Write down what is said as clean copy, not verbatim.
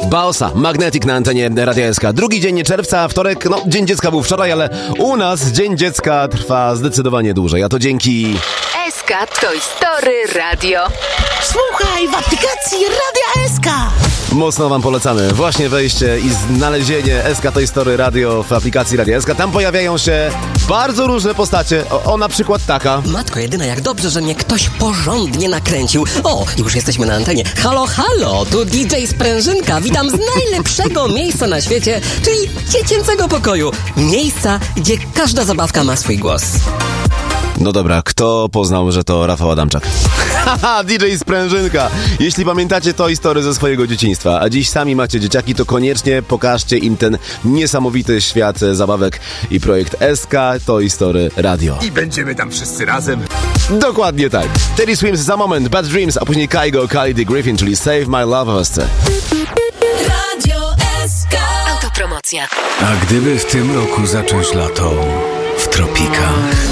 Baosa, Magnetic na antenie Radia SK. Drugi dzień czerwca, wtorek, Dzień Dziecka był wczoraj, ale u nas Dzień Dziecka trwa zdecydowanie dłużej, a to dzięki... SK Toy Story Radio. Słuchaj w aplikacji Radia SK. Mocno wam polecamy właśnie wejście i znalezienie SK Toy Story Radio w aplikacji Radia SK. Tam pojawiają się bardzo różne postacie. O na przykład taka. Matko jedyna, jak dobrze, że mnie ktoś porządnie nakręcił. O, już jesteśmy na antenie. Halo, halo, tu DJ Sprężynka. Witam z najlepszego miejsca na świecie, czyli dziecięcego pokoju. Miejsca, gdzie każda zabawka ma swój głos. No dobra, kto poznał, że to Rafał Adamczak? Haha, DJ Sprężynka! Jeśli pamiętacie Toy Story ze swojego dzieciństwa, a dziś sami macie dzieciaki, to koniecznie pokażcie im ten niesamowity świat zabawek i projekt SK Toy Story Radio. I będziemy tam wszyscy razem. Dokładnie tak. Teddy Swims za moment, Bad Dreams, a później Kygo, Kylie Griffin, czyli Save My Love w SC. Radio SK. Autopromocja. A gdyby w tym roku zacząć lato w tropikach?